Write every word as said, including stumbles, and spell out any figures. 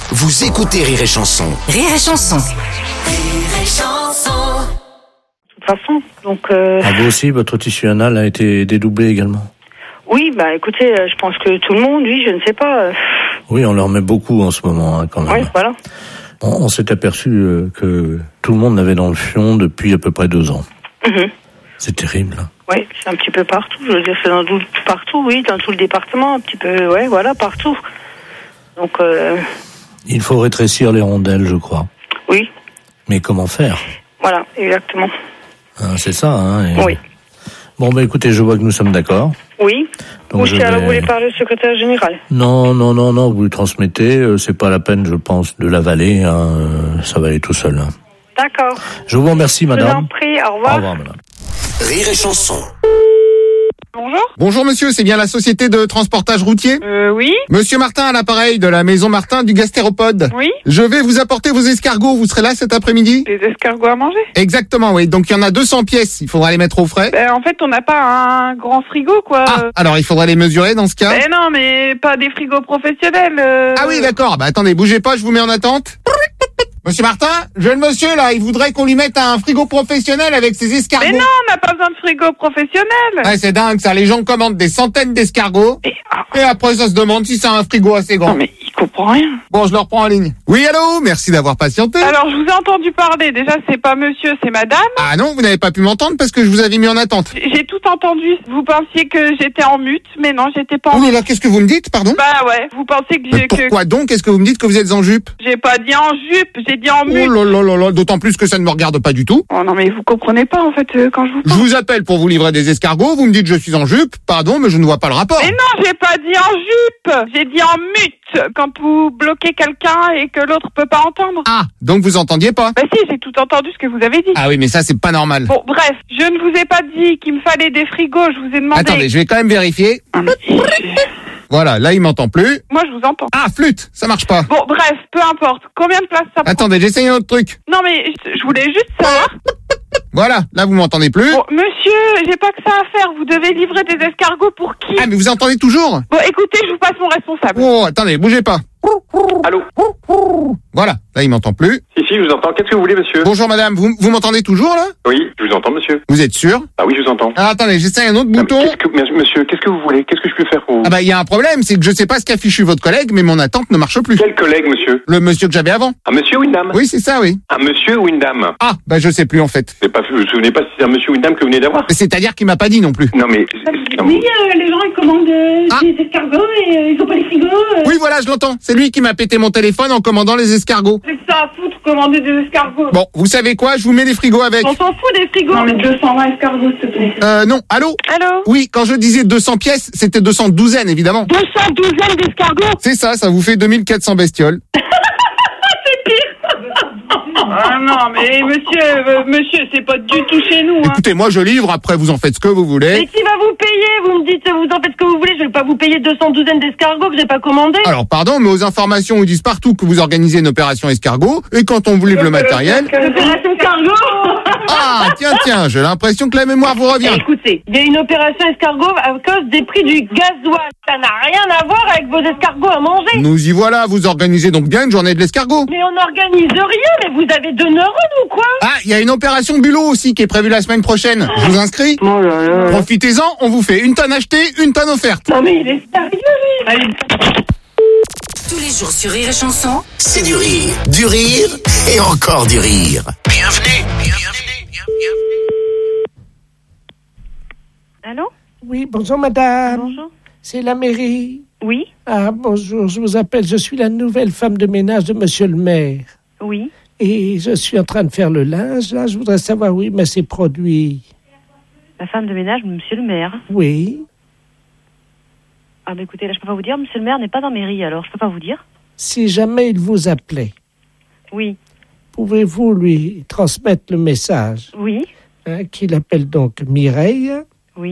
Vous écoutez Rire et Chanson. Rire et Chanson. Rire et Chanson. De toute façon, donc... Euh... Ah, vous aussi, votre tissu anal a été dédoublé également? Oui, bah écoutez, euh, je pense que tout le monde, oui, je ne sais pas. Euh... Oui, on leur met beaucoup en ce moment, hein, quand même. Oui, voilà. On, on s'est aperçu euh, que tout le monde l'avait dans le fion depuis à peu près deux ans. Mm-hmm. C'est terrible. Oui, c'est un petit peu partout. Je veux dire, c'est dans tout, partout, oui, dans tout le département, un petit peu, ouais, voilà, partout. Donc... Euh... Il faut rétrécir les rondelles, je crois. Oui. Mais comment faire? Voilà, exactement. Hein, c'est ça, hein et... Oui. Bon, bah écoutez, je vois que nous sommes d'accord. Oui. Donc Ou je si alors vais... vous voulez parler au secrétaire général? Non, non, non, non, vous lui transmettez. Euh, c'est pas la peine, je pense, de l'avaler. Hein, euh, ça va aller tout seul. Hein. D'accord. Je vous remercie, madame. Je vous en prie, au revoir. Au revoir, madame. Rire et Chanson. Bonjour. Bonjour monsieur, c'est bien la société de transportage routier? Euh, oui. Monsieur Martin à l'appareil de la maison Martin du Gastéropode. Oui. Je vais vous apporter vos escargots, vous serez là cet après-midi? Des escargots à manger? Exactement, oui. Donc il y en a deux cents pièces, il faudra les mettre au frais. Ben, en fait, on n'a pas un grand frigo, quoi. Ah, alors il faudra les mesurer dans ce cas? Ben non, mais pas des frigos professionnels. euh. Ah oui, d'accord. Bah attendez, bougez pas, je vous mets en attente. Monsieur Martin, jeune monsieur là, il voudrait qu'on lui mette un frigo professionnel avec ses escargots. Mais non, on n'a pas besoin de frigo professionnel. Ouais, c'est dingue ça, les gens commandent des centaines d'escargots Et, ah, et après ça se demande si c'est un frigo assez grand. non, mais il comprend rien. Bon, je le reprends en ligne. Oui, allô, merci d'avoir patienté. Alors, je vous ai entendu parler. Déjà, c'est pas monsieur, c'est madame. Ah non, vous n'avez pas pu m'entendre parce que je vous avais mis en attente. J'ai tout entendu. Vous pensiez que j'étais en mute, mais non, j'étais pas en Oh mute. là là, qu'est-ce que vous me dites, pardon? Bah ouais, vous pensez que Mais j'ai... que... pourquoi donc? Est-ce que vous me dites que vous êtes en jupe? J'ai pas dit en jupe, j'ai dit en mute. Oh là là là là, d'autant plus que ça ne me regarde pas du tout. Oh non, mais vous comprenez pas, en fait, euh, quand je vous Je parle. vous appelle pour vous livrer des escargots, vous me dites je suis en jupe, pardon, mais je ne vois pas le rapport. Mais non, j'ai pas dit en jupe, j'ai dit en mute. Quand vous bloquez quelqu'un et que l'autre peut pas entendre. Ah, donc vous entendiez pas? Bah si, j'ai tout entendu ce que vous avez dit. Ah oui, mais ça c'est pas normal. Bon, bref, je ne vous ai pas dit qu'il me fallait des frigos, je vous ai demandé... Attendez, je vais quand même vérifier. Ah, mais- Voilà, là il m'entend plus. Moi, je vous entends. Ah, flûte, ça marche pas. Bon, bref, peu importe. Combien de place ça prend? Attendez, j'essaye un autre truc. Non, mais je je voulais juste savoir... Voilà, là vous m'entendez plus. Bon, monsieur, j'ai pas que ça à faire. Vous devez livrer des escargots pour qui? Ah, mais vous entendez toujours? Bon, écoutez, je vous passe mon responsable. Oh, attendez, bougez pas. Allô? Voilà, là il m'entend plus. Si, si, je vous entends. Qu'est-ce que vous voulez, monsieur? Bonjour madame, vous, vous m'entendez toujours là? Oui, je vous entends, monsieur. Vous êtes sûr? Ah oui, je vous entends. Ah, attendez, j'essaye un autre Ah, mais bouton. qu'est-ce que, mais- monsieur, qu'est-ce que vous voulez? Qu'est-ce que je peux faire pour vous? Ah bah il y a un problème, c'est que je sais pas ce qu'a fichu votre collègue, mais mon attente ne marche plus. Quel collègue, monsieur? Le monsieur que j'avais avant. Un monsieur ou une dame? Oui, c'est ça, oui. Un monsieur ou une dame? Ah, bah je sais plus en fait. C'est pas, vous vous souvenez pas si c'est un monsieur ou une dame que vous venez d'avoir? C'est-à-dire qu'il m'a pas dit non plus. Non, mais... non, Oui, euh, les gens ils commandent euh, Ah. des escargots et euh, ils ont pas les frigos. Euh, Oui, voilà, je l'entends. C'est lui qui m'a pété mon téléphone en commandant les escargots. C'est ça à foutre, commander des escargots. Bon, vous savez quoi? Je vous mets les frigos avec. On s'en fout des frigos. Non mais deux cent vingt escargots s'il te plaît. Euh, non, allô? Allô? Oui, quand je disais deux cents pièces, c'était deux cents douzaines, évidemment. deux cent douzaines d'escargots. C'est ça, ça vous fait deux mille quatre cents bestioles. C'est pire. Ah non, mais monsieur, euh, monsieur, c'est pas du tout chez nous, hein. Écoutez, moi je livre, après vous en faites ce que vous Mais voulez. qui va vous payer? Vous me dites, vous en faites ce que vous voulez. Je vais pas vous payer deux cents douzaines d'escargots que j'ai pas commandé. Alors pardon, mais aux informations, ils disent partout que vous organisez une opération escargot, et quand on vous livre le matériel... Opération escargot. Ah, tiens, tiens, j'ai l'impression que la mémoire vous revient. Écoutez, il y a une opération escargot à cause des prix du gasoil. Ça n'a rien à voir avec vos escargots à manger. Nous y voilà, vous organisez donc bien une journée de l'escargot. Mais on n'organise rien, mais vous avez deux neurones ou quoi? Ah, il y a une opération bulot aussi qui est prévue la semaine prochaine. Je vous inscris? Oh là là. Profitez-en, on vous fait une tonne achetée, une tonne offerte. Non mais il est sérieux lui. Allez. Tous les jours sur Rire et Chanson. C'est du rire, du rire et encore du rire. Bienvenue, bienvenue, bienvenue. Allô? Oui, bonjour madame. Bonjour. C'est la mairie. Oui? Ah, bonjour, je vous appelle, je suis la nouvelle femme de ménage de monsieur le maire. Oui. Et je suis en train de faire le linge, là, je voudrais savoir où il met ses produits. La femme de ménage de monsieur le maire. Oui. Ah bah écoutez, là je peux pas vous dire, monsieur le maire n'est pas dans la mairie, alors je peux pas vous dire. Si jamais il vous appelait, Oui. pouvez-vous lui transmettre le message Oui. hein, qu'il appelle donc Mireille